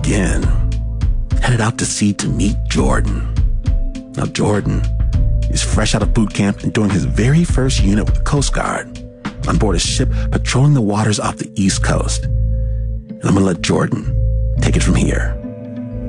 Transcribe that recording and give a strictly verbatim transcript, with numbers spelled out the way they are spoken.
again, headed out to sea to meet Jordan. Now, Jordan is fresh out of boot camp and doing his very first unit with the Coast Guard on board a ship patrolling the waters off the East Coast. And I'm going to let Jordan take it from here.